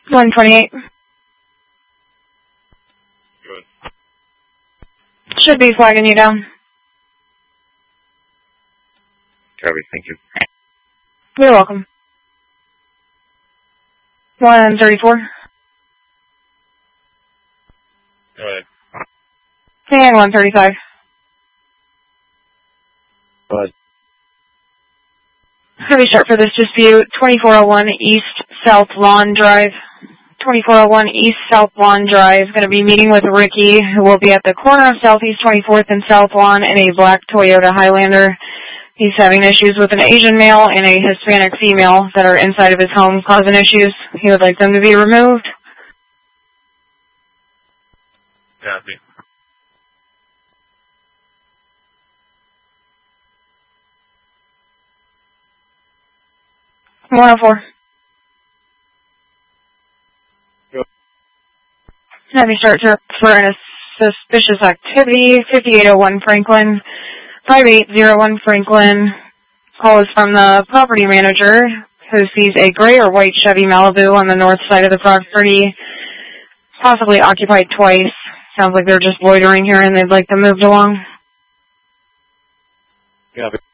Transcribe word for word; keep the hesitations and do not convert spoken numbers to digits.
one twenty-eight. Good. Should be flagging you down. Copy, thank you. You're welcome. one thirty-four. Go ahead. And one thirty-five. Go ahead. Heavy start for this dispute, twenty-four oh one East South Lawn Drive. twenty-four oh one East South Lawn Drive. Going to be meeting with Ricky, who will be at the corner of Southeast twenty-fourth and South Lawn in a black Toyota Highlander. He's having issues with an Asian male and a Hispanic female that are inside of his home causing issues. He would like them to be removed. Copy. one oh four. Go. Heavy start for an suspicious activity, fifty-eight oh one Franklin. five eight oh one Franklin. Call is from the property manager who sees a gray or white Chevy Malibu on the north side of the property, possibly occupied twice. Sounds like they're just loitering here and they'd like them moved along. Copy.